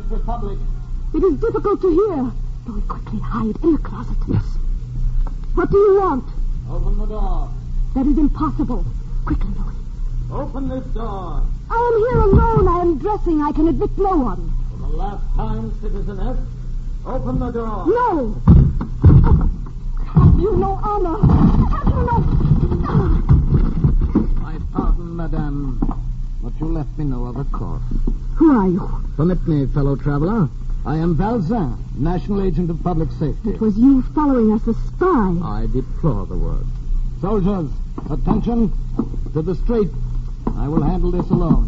Republic. It is difficult to hear. Louis, quickly hide in the closet. Yes. What do you want? Open the door. That is impossible. Quickly, Louis. Open this door. I am here alone. I am dressing. I can admit no one. For the last time, Citizeness, open the door. No! Have you no honor? Have you no... My pardon, madame, but you left me no other course. Who are you? Permit me, fellow traveler. I am Balzan, National Agent of Public Safety. It was you following us, a spy. I deplore the word. Soldiers, attention. To the street. I will handle this alone.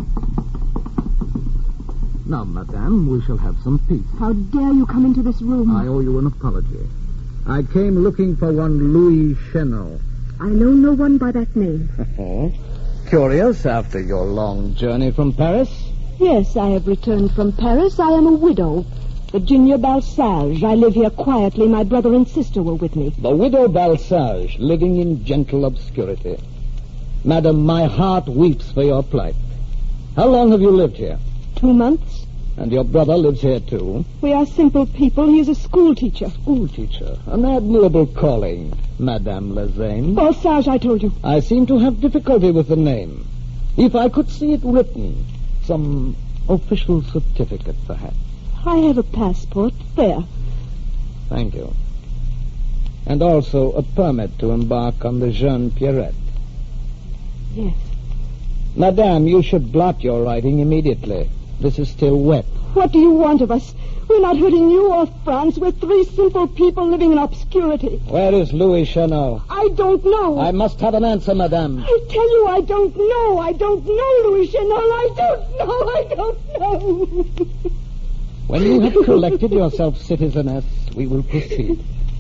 Now, madame, we shall have some peace. How dare you come into this room? I owe you an apology. I came looking for one Louis Chenot. I know no one by that name. Curious after your long journey from Paris? Yes, I have returned from Paris. I am a widow. Virginia Balsage. I live here quietly. My brother and sister were with me. The widow Balsage, living in gentle obscurity. Madam, my heart weeps for your plight. How long have you lived here? 2 months. And your brother lives here, too? We are simple people. He is a school teacher. School teacher? An admirable calling, Madame Lazane. Balsage, I told you. I seem to have difficulty with the name. If I could see it written, some official certificate, perhaps. I have a passport. There. Thank you. And also a permit to embark on the Jeune Pierrette. Yes. Madame, you should blot your writing immediately. This is still wet. What do you want of us? We're not hurting you or France. We're 3 simple people living in obscurity. Where is Louis Chenot? I don't know. I must have an answer, madame. I tell you, I don't know. I don't know, Louis Chenot. I don't know. When you have collected yourself, citizeness, we will proceed.